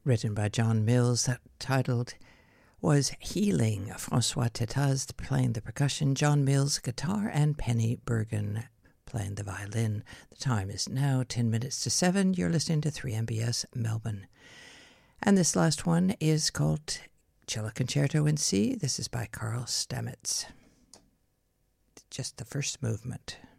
written by John Mills, that titled was Healing. Francois Tetaz playing the percussion, John Mills guitar, and Penny Bergen playing the violin. The time is now 10 minutes to 7. You're listening to 3MBS Melbourne. And this last one is called Cello Concerto in C. This is by Carl Stamets. Just the first movement.